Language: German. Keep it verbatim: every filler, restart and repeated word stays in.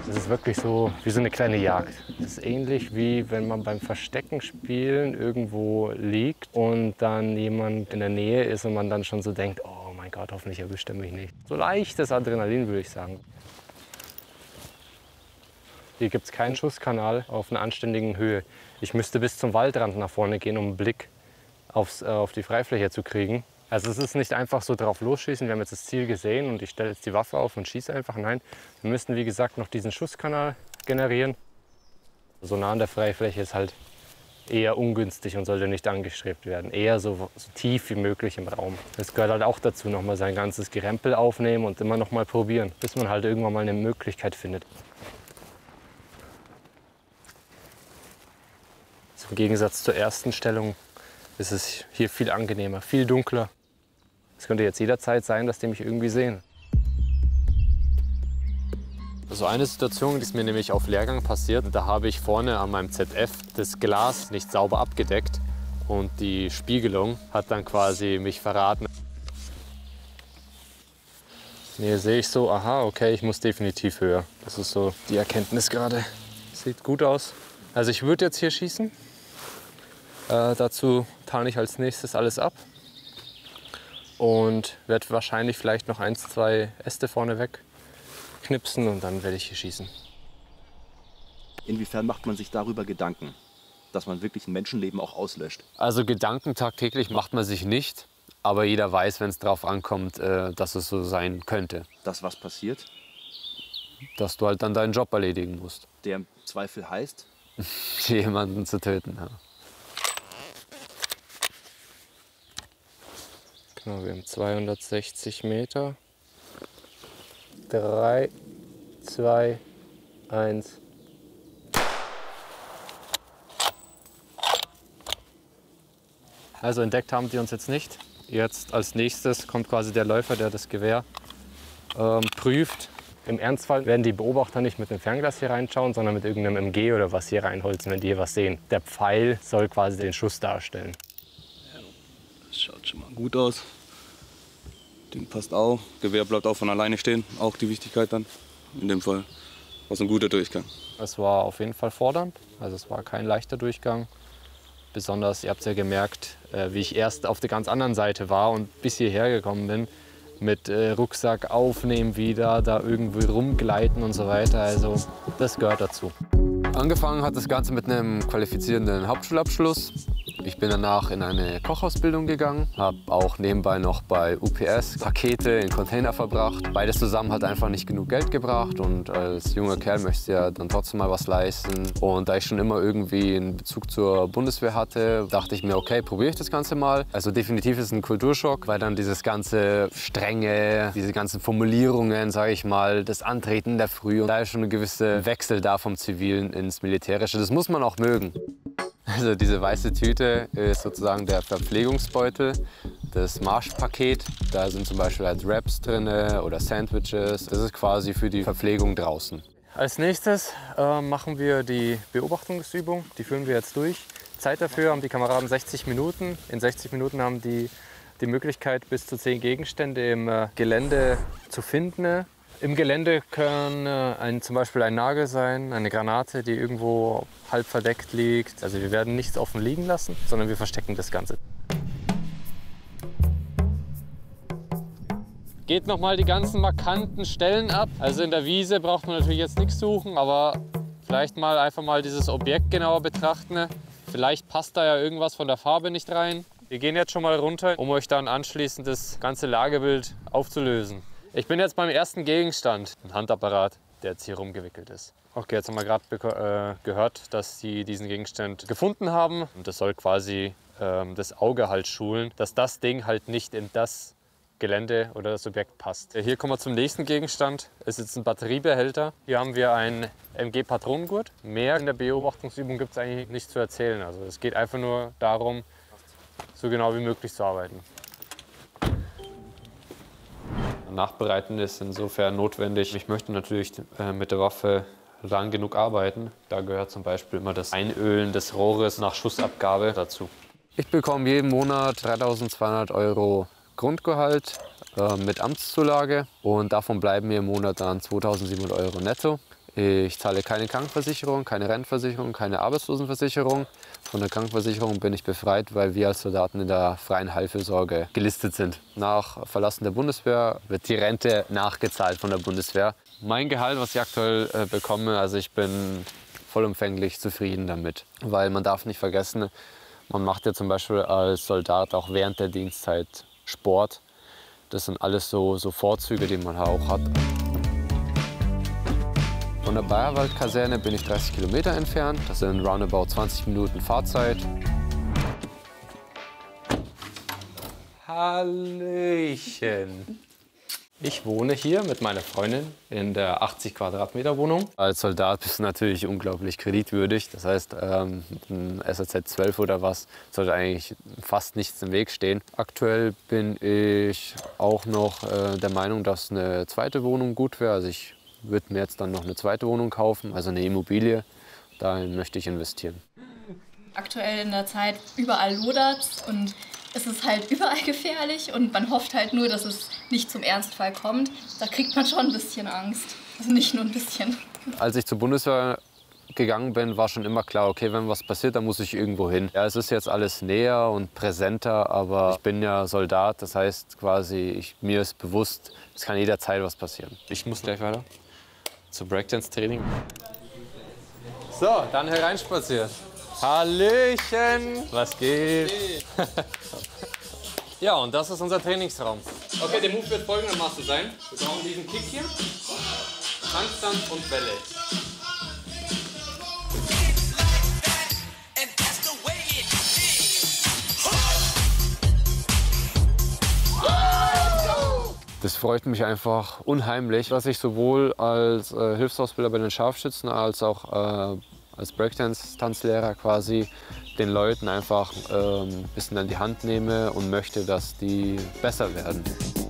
Es ist wirklich so wie so eine kleine Jagd. Es ist ähnlich wie wenn man beim Verstecken spielen irgendwo liegt und dann jemand in der Nähe ist und man dann schon so denkt, oh mein Gott, hoffentlich erwischt er mich nicht. So leichtes Adrenalin, würde ich sagen. Hier gibt es keinen Schusskanal auf einer anständigen Höhe. Ich müsste bis zum Waldrand nach vorne gehen, um einen Blick aufs, äh, auf die Freifläche zu kriegen. Also es ist nicht einfach so drauf losschießen, wir haben jetzt das Ziel gesehen und ich stelle jetzt die Waffe auf und schieße einfach. Nein, wir müssen wie gesagt noch diesen Schusskanal generieren. So nah an der Freifläche ist halt eher ungünstig und sollte nicht angestrebt werden. Eher so, so tief wie möglich im Raum. Das gehört halt auch dazu, noch mal sein ganzes Gerempel aufnehmen und immer noch mal probieren, bis man halt irgendwann mal eine Möglichkeit findet. Im Gegensatz zur ersten Stellung ist es hier viel angenehmer, viel dunkler. Es könnte jetzt jederzeit sein, dass die mich irgendwie sehen. Also eine Situation, die ist mir nämlich auf Lehrgang passiert. Da habe ich vorne an meinem Z F das Glas nicht sauber abgedeckt und die Spiegelung hat dann quasi mich verraten. Hier sehe ich so, aha, okay, ich muss definitiv höher. Das ist so die Erkenntnis gerade. Sieht gut aus. Also ich würde jetzt hier schießen. Äh, dazu tarne ich als nächstes alles ab. Und werde wahrscheinlich vielleicht noch ein, zwei Äste vorne weg knipsen und dann werde ich hier schießen. Inwiefern macht man sich darüber Gedanken, dass man wirklich ein Menschenleben auch auslöscht? Also Gedanken tagtäglich macht man sich nicht, aber jeder weiß, wenn es drauf ankommt, äh, dass es so sein könnte. Dass was passiert? Dass du halt dann deinen Job erledigen musst. Der im Zweifel heißt? Jemanden zu töten, ja. Genau, wir haben zweihundertsechzig Meter. Drei, zwei, eins. Also entdeckt haben die uns jetzt nicht. Jetzt als nächstes kommt quasi der Läufer, der das Gewehr ähm, prüft. Im Ernstfall werden die Beobachter nicht mit dem Fernglas hier reinschauen, sondern mit irgendeinem M G oder was hier reinholzen, wenn die hier was sehen. Der Pfeil soll quasi den Schuss darstellen. Das schaut schon mal gut aus. Ding passt auch. Gewehr bleibt auch von alleine stehen. Auch die Wichtigkeit dann. In dem Fall war es ein guter Durchgang. Es war auf jeden Fall fordernd. Also es war kein leichter Durchgang. Besonders, ihr habt es ja gemerkt, äh, wie ich erst auf der ganz anderen Seite war und bis hierher gekommen bin. Mit äh, Rucksack aufnehmen wieder, da irgendwie rumgleiten und so weiter. Also das gehört dazu. Angefangen hat das Ganze mit einem qualifizierenden Hauptschulabschluss. Ich bin danach in eine Kochausbildung gegangen, habe auch nebenbei noch bei U P S Pakete in Container verbracht. Beides zusammen hat einfach nicht genug Geld gebracht und als junger Kerl möchte ja dann trotzdem mal was leisten. Und da ich schon immer irgendwie einen Bezug zur Bundeswehr hatte, dachte ich mir, okay, probiere ich das Ganze mal. Also definitiv ist es ein Kulturschock, weil dann dieses ganze Strenge, diese ganzen Formulierungen, sage ich mal, das Antreten in der Früh, und da ist schon ein gewisser Wechsel da vom Zivilen ins Militärische. Das muss man auch mögen. Also diese weiße Tüte ist sozusagen der Verpflegungsbeutel, das Marschpaket. Da sind zum Beispiel halt Wraps drin oder Sandwiches. Das ist quasi für die Verpflegung draußen. Als nächstes äh, machen wir die Beobachtungsübung. Die führen wir jetzt durch. Zeit dafür haben die Kameraden sechzig Minuten. In sechzig Minuten haben die die Möglichkeit, bis zu zehn Gegenstände im äh, Gelände zu finden. Im Gelände können äh, ein, zum Beispiel ein Nagel sein, eine Granate, die irgendwo halb verdeckt liegt. Also wir werden nichts offen liegen lassen, sondern wir verstecken das Ganze. Geht noch mal die ganzen markanten Stellen ab. Also in der Wiese braucht man natürlich jetzt nichts suchen, aber vielleicht mal einfach mal dieses Objekt genauer betrachten. Vielleicht passt da ja irgendwas von der Farbe nicht rein. Wir gehen jetzt schon mal runter, um euch dann anschließend das ganze Lagebild aufzulösen. Ich bin jetzt beim ersten Gegenstand, ein Handapparat, der jetzt hier rumgewickelt ist. Okay, jetzt haben wir gerade äh, gehört, dass sie diesen Gegenstand gefunden haben. Und das soll quasi ähm, das Auge halt schulen, dass das Ding halt nicht in das Gelände oder das Objekt passt. Hier kommen wir zum nächsten Gegenstand. Es ist jetzt ein Batteriebehälter. Hier haben wir einen M G-Patronengurt. Mehr in der Beobachtungsübung gibt es eigentlich nicht zu erzählen. Also es geht einfach nur darum, so genau wie möglich zu arbeiten. Nachbereiten ist insofern notwendig. Ich möchte natürlich äh, mit der Waffe lang genug arbeiten. Da gehört zum Beispiel immer das Einölen des Rohres nach Schussabgabe dazu. Ich bekomme jeden Monat dreitausendzweihundert Euro Grundgehalt äh, mit Amtszulage und davon bleiben mir im Monat dann zweitausendsiebenhundert Euro netto. Ich zahle keine Krankenversicherung, keine Rentenversicherung, keine Arbeitslosenversicherung. Von der Krankenversicherung bin ich befreit, weil wir als Soldaten in der freien Heilfürsorge gelistet sind. Nach Verlassen der Bundeswehr wird die Rente nachgezahlt von der Bundeswehr. Mein Gehalt, was ich aktuell äh, bekomme, also ich bin vollumfänglich zufrieden damit. Weil man darf nicht vergessen, man macht ja zum Beispiel als Soldat auch während der Dienstzeit Sport. Das sind alles so, so Vorzüge, die man auch hat. Von der Bayerwald-Kaserne bin ich dreißig Kilometer entfernt. Das sind roundabout zwanzig Minuten Fahrzeit. Hallöchen. Ich wohne hier mit meiner Freundin in der achtzig Quadratmeter Wohnung. Als Soldat bist du natürlich unglaublich kreditwürdig. Das heißt, ähm, ein S A Z zwölf oder was sollte eigentlich fast nichts im Weg stehen. Aktuell bin ich auch noch äh, der Meinung, dass eine zweite Wohnung gut wäre. Also ich würde mir jetzt dann noch eine zweite Wohnung kaufen, also eine Immobilie. Dahin möchte ich investieren. Aktuell in der Zeit überall lodert's und es ist halt überall gefährlich und man hofft halt nur, dass es nicht zum Ernstfall kommt. Da kriegt man schon ein bisschen Angst. Also nicht nur ein bisschen. Als ich zur Bundeswehr gegangen bin, war schon immer klar, okay, wenn was passiert, dann muss ich irgendwo hin. Ja, es ist jetzt alles näher und präsenter, aber ich bin ja Soldat. Das heißt quasi, ich, mir ist bewusst, es kann jederzeit was passieren. Ich muss gleich weiter zur Breakdance-Training. So, dann hereinspaziert. Hallöchen, was geht? Ja, und das ist unser Trainingsraum. Okay, der Move wird folgendermaßen sein. Wir brauchen diesen Kick hier, Handstand und Welle. Das freut mich einfach unheimlich, dass ich sowohl als äh, Hilfsausbilder bei den Scharfschützen als auch äh, als Breakdance-Tanzlehrer quasi den Leuten einfach ähm, ein bisschen an die Hand nehme und möchte, dass die besser werden.